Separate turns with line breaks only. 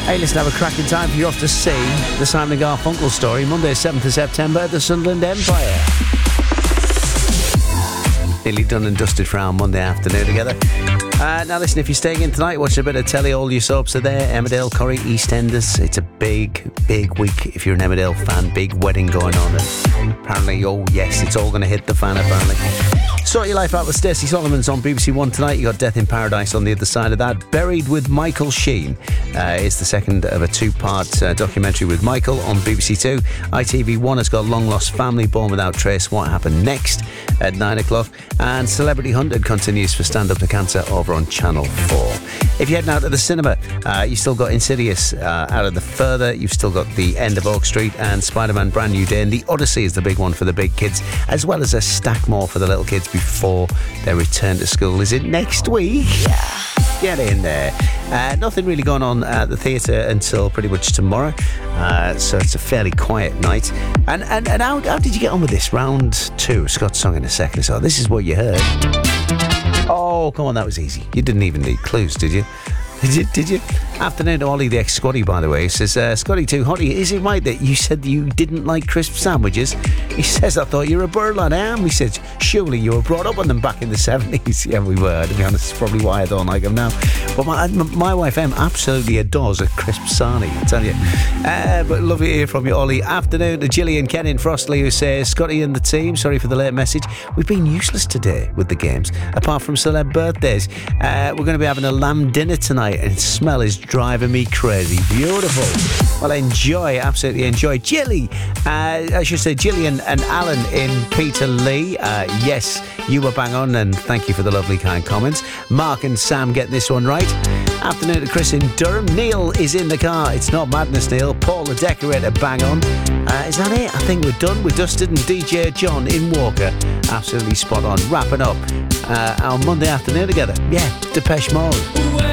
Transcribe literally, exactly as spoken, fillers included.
Hey, listen, have a cracking time for you off to see the Simon and Garfunkel story, Monday, seventh of September at the Sunderland Empire. Nearly done and dusted for our Monday afternoon together. Uh, now listen, if you're staying in tonight, watch a bit of telly. All your soaps are there. Emmerdale, Corrie, EastEnders. It's a big, big week if you're an Emmerdale fan. Big wedding going on. And apparently, oh yes, it's all going to hit the fan apparently. Sort Your Life Out with Stacey Solomon's on B B C One tonight. You got Death in Paradise on the other side of that. Buried with Michael Sheen uh, is the second of a two-part uh, documentary with Michael on B B C Two. I T V One has got Long Lost Family, Born Without Trace, What Happened Next at nine o'clock. And Celebrity Hunted continues for Stand Up to Cancer over on Channel four. If you're heading out to the cinema, uh, you've still got Insidious uh, out of the further. You've still got The End of Oak Street and Spider-Man Brand New Day. And The Odyssey is the big one for the big kids, as well as a stack more for the little kids before their return to school. Is it next week? Yeah. Get in there. Uh, nothing really going on at the theatre until pretty much tomorrow. Uh, so it's a fairly quiet night. And and, and how, how did you get on with this? Round two. Scott's song in a second. So this is what you heard. Oh, come on, that was easy. You didn't even need clues, did you? Did you? Did you? Afternoon to Ollie, the ex-Scotty, by the way. He says, uh, Scotty too, Hottie, is it right that you said you didn't like crisp sandwiches? He says, I thought you were a bird lad. I am. He says, surely you were brought up on them back in the seventies. Yeah, we were, to be honest. It's probably why I don't like them now. But my, my wife, Em, absolutely adores a crisp sarnie, I tell you. Uh, but lovely to hear from you, Ollie. Afternoon to Gillian Ken in Frostley, who says, Scotty and the team, sorry for the late message. We've been useless today with the games, apart from celeb birthdays. Uh, we're going to be having a lamb dinner tonight, and the smell is driving me crazy. Beautiful. Well, enjoy, absolutely enjoy. Jilly, uh, I should say Gillian and Alan in Peterlee. Uh, yes, you were bang on, and thank you for the lovely kind comments. Mark and Sam getting this one right. Afternoon to Chris in Durham. Neil is in the car. It's not madness, Neil. Paul the decorator, bang on. Uh, is that it? I think we're done. We're dusted. And D J John in Walker, absolutely spot on. Wrapping up uh, our Monday afternoon together. Yeah, Depeche Mode.